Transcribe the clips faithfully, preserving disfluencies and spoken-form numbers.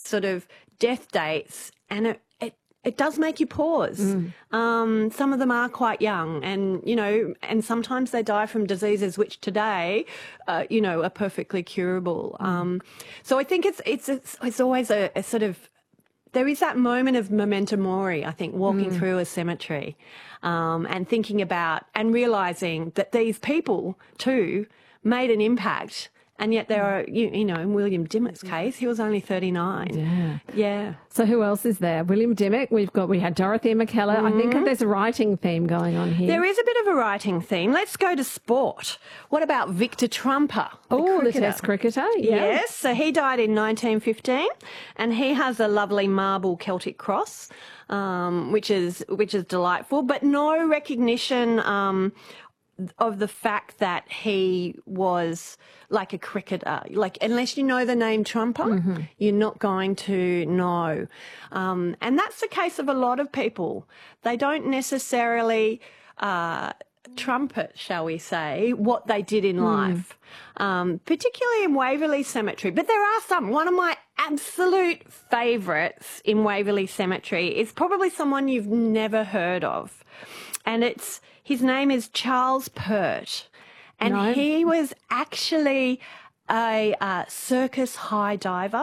sort of death dates, and it, it, it does make you pause. Mm. Um, some of them are quite young, and, you know, and sometimes they die from diseases which today, uh, you know, are perfectly curable. Mm. Um, so I think it's, it's, it's, it's always a, a sort of, there is that moment of memento mori, I think, walking mm. through a cemetery um, and thinking about and realising that these people, too, made an impact. And yet there are, you, you know, in William Dimmock's case, he was only thirty-nine. Yeah. Yeah. So who else is there? William Dimmock, we've got, we had Dorothea McKellar. Mm-hmm. I think there's a writing theme going on here. There is a bit of a writing theme. Let's go to sport. What about Victor Trumper? Oh, the Test cricketer. Yeah. Yes. So he died in nineteen fifteen, and he has a lovely marble Celtic cross, um, which is which is delightful, but no recognition um, of the fact that he was like a cricketer. Like, unless you know the name Trumper, mm-hmm. you're not going to know. Um, and that's the case of a lot of people. They don't necessarily uh, trumpet, shall we say, what they did in mm. life, um, particularly in Waverley Cemetery. But there are some. One of my absolute favourites in Waverley Cemetery is probably someone you've never heard of. And it's his name is Charles Pert. And no. he was actually a uh, circus high diver,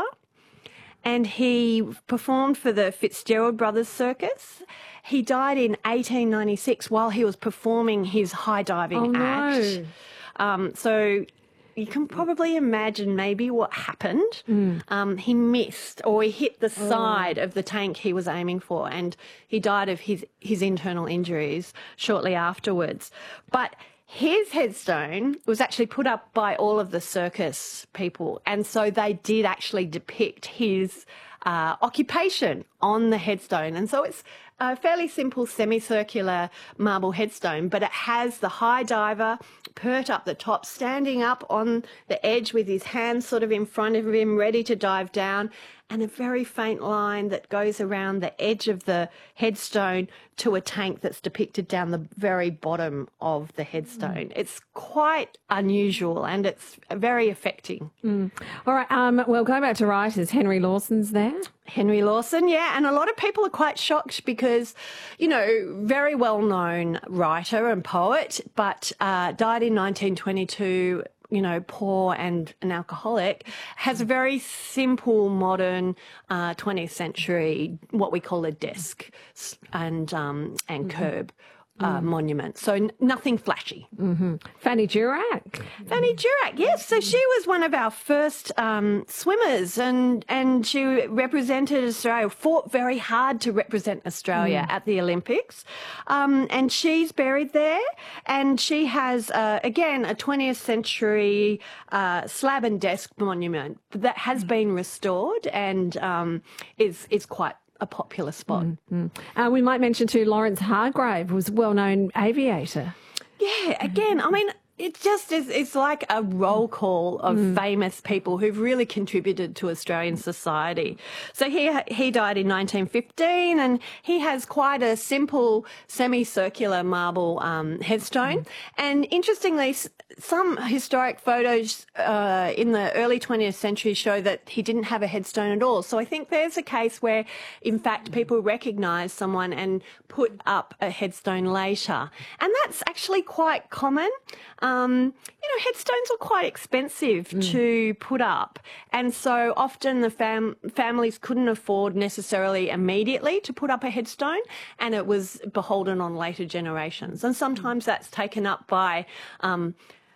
and he performed for the Fitzgerald Brothers Circus. He died in eighteen ninety-six while he was performing his high diving oh, act. No. Um, so you can probably imagine maybe what happened. Mm. Um, he missed, or he hit the oh. side of the tank he was aiming for, and he died of his, his internal injuries shortly afterwards. But his headstone was actually put up by all of the circus people, and so they did actually depict his uh, occupation on the headstone. And so it's a fairly simple semicircular marble headstone, but it has the high diver Pert up the top, standing up on the edge with his hands sort of in front of him, ready to dive down, and a very faint line that goes around the edge of the headstone to a tank that's depicted down the very bottom of the headstone. Mm. It's quite unusual, and it's very affecting. Mm. All right, um, well, going back to writers, Henry Lawson's there. Henry Lawson, yeah, and a lot of people are quite shocked because, you know, very well-known writer and poet, but uh, died in nineteen twenty-two, you know, poor and an alcoholic, has a very simple, modern uh, twentieth century, what we call a desk and um, and mm-hmm. curb uh, mm-hmm. monument. So n- nothing flashy. Mm-hmm. Fanny Durack. Fanny Durack, yes. So she was one of our first um, swimmers, and, and she represented Australia, fought very hard to represent Australia mm. at the Olympics. Um, and she's buried there, and she has, uh, again, a twentieth century uh, slab and desk monument that has mm. been restored and um, is, is quite a popular spot. Mm-hmm. Uh, we might mention too, Lawrence Hargrave was a well-known aviator. Yeah, again, I mean, it just is, it's like a roll call of mm. famous people who've really contributed to Australian society. So he he died in nineteen fifteen, and he has quite a simple semicircular marble um, headstone. Mm. And interestingly, some historic photos uh, in the early twentieth century show that he didn't have a headstone at all. So I think there's a case where, in fact, people recognise someone and put up a headstone later. And that's actually quite common. Um, you know, headstones are quite expensive mm. to put up, and so often the fam- families couldn't afford necessarily immediately to put up a headstone, and it was beholden on later generations. And sometimes that's taken up by um,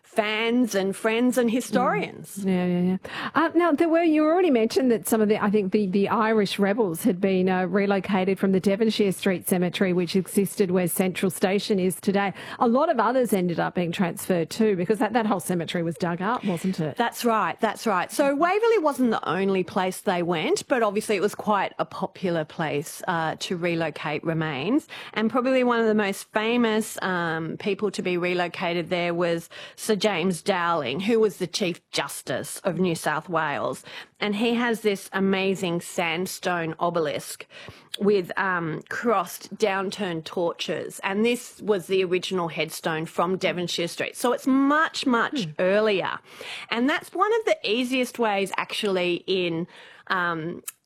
fans and friends and historians. Mm. Yeah, yeah, yeah. Uh, now, there were, you already mentioned that some of the, I think the, the Irish rebels had been uh, relocated from the Devonshire Street Cemetery, which existed where Central Station is today. A lot of others ended up being transferred too, because that, that whole cemetery was dug up, wasn't it? That's right, that's right. So Waverley wasn't the only place they went, but obviously it was quite a popular place uh, to relocate remains. And probably one of the most famous um, people to be relocated there was Sir James Dowling, who was the Chief Justice of New South Wales. And he has this amazing sandstone obelisk with um, crossed, downturned torches. And this was the original headstone from Devonshire Street. So it's much, much mm. earlier. And that's one of the easiest ways, actually, in um,